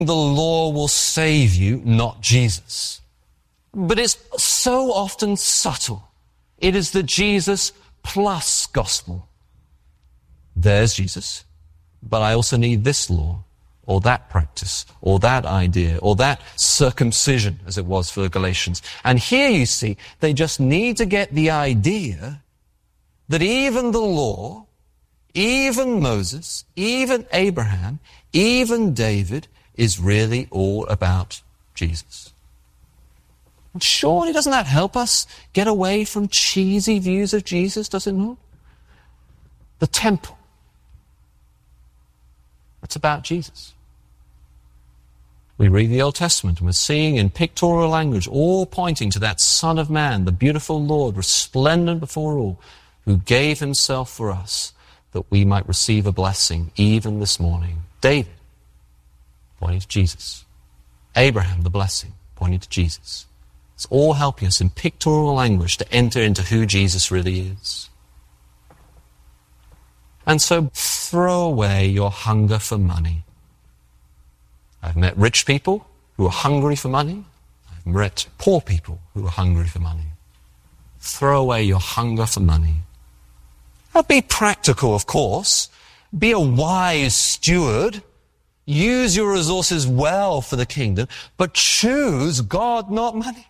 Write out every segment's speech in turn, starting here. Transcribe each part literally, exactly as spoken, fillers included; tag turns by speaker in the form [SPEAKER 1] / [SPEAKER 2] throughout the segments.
[SPEAKER 1] the law will save you, not Jesus. But it's so often subtle. It is the Jesus plus gospel. There's Jesus, but I also need this law, or that practice, or that idea, or that circumcision, as it was for the Galatians. And here you see, they just need to get the idea that even the law, even Moses, even Abraham, even David is really all about Jesus. And surely doesn't that help us get away from cheesy views of Jesus, does it not? The temple. It's about Jesus. We read the Old Testament and we're seeing in pictorial language, all pointing to that Son of Man, the beautiful Lord, resplendent before all, who gave himself for us that we might receive a blessing even this morning. David, pointing to Jesus. Abraham, the blessing, pointing to Jesus. It's all helping us in pictorial language to enter into who Jesus really is. And so throw away your hunger for money. I've met rich people who are hungry for money. I've met poor people who are hungry for money. Throw away your hunger for money. Now be practical, of course. Be a wise steward. Use your resources well for the kingdom, but choose God, not money.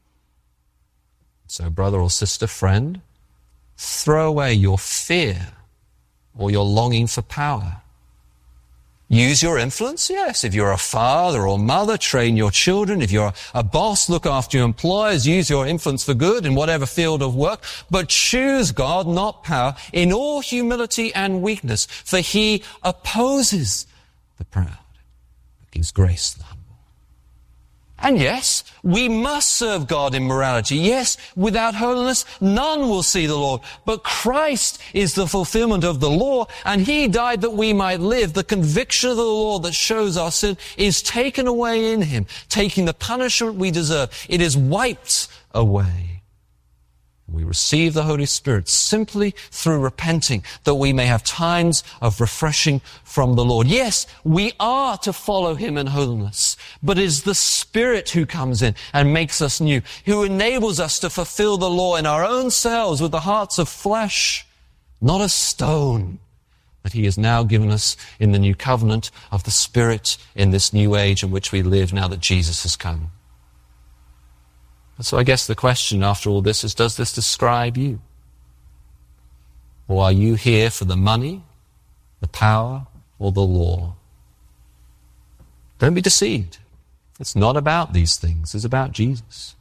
[SPEAKER 1] So, brother or sister, friend, throw away your fear or your longing for power. Use your influence, yes. If you're a father or mother, train your children. If you're a boss, look after your employers. Use your influence for good in whatever field of work. But choose God, not power, in all humility and weakness. For he opposes the proud, but gives grace to the humble. And yes, we must serve God in morality. Yes, without holiness, none will see the Lord. But Christ is the fulfillment of the law, and he died that we might live. The conviction of the law that shows our sin is taken away in him, taking the punishment we deserve. It is wiped away. We receive the Holy Spirit simply through repenting, that we may have times of refreshing from the Lord. Yes, we are to follow him in holiness, but it is the Spirit who comes in and makes us new, who enables us to fulfill the law in our own selves with the hearts of flesh, not of stone, that he has now given us in the new covenant of the Spirit in this new age in which we live now that Jesus has come. So I guess the question after all this is, does this describe you? Or are you here for the money, the power, or the law? Don't be deceived. It's not about these things. It's about Jesus.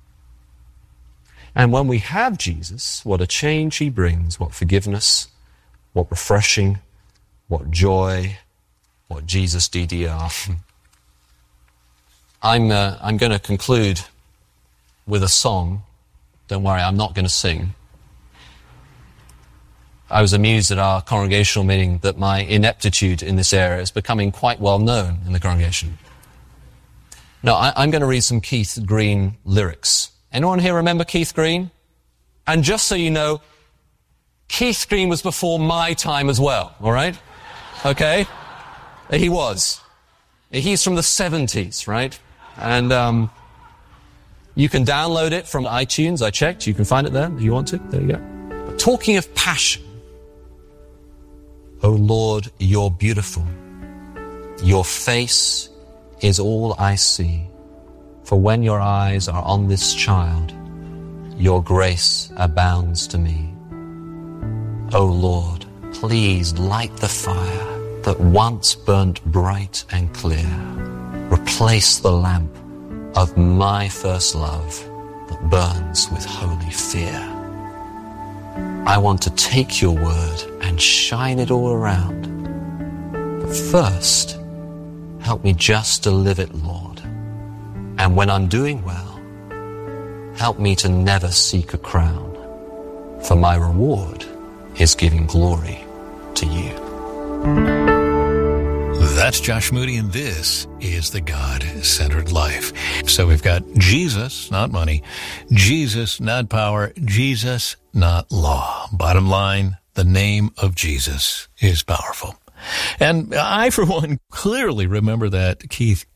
[SPEAKER 1] And when we have Jesus, what a change he brings, what forgiveness, what refreshing, what joy, what Jesus D D R. I'm, uh, I'm going to conclude with a song. Don't worry, I'm not going to sing. I was amused at our congregational meeting that my ineptitude in this area is becoming quite well known in the congregation. No, I, I'm going to read some Keith Green lyrics. Anyone here remember Keith Green? And just so you know, Keith Green was before my time as well, all right? Okay? He was. He's from the seventies, right? And um you can download it from iTunes. I checked. You can find it there if you want to. There you go. But talking of passion, O Lord, you're beautiful. Your face is all I see. For when your eyes are on this child, your grace abounds to me. O Lord, please light the fire that once burnt bright and clear. Replace the lamp of my first love that burns with holy fear. I want to take your word and shine it all around. But first, help me just to live it, Lord. And when I'm doing well, help me to never seek a crown. For my reward is giving glory to you.
[SPEAKER 2] That's Josh Moody, and this is the God-Centered Life. So we've got Jesus, not money. Jesus, not power. Jesus, not law. Bottom line, the name of Jesus is powerful. And I, for one, clearly remember that Keith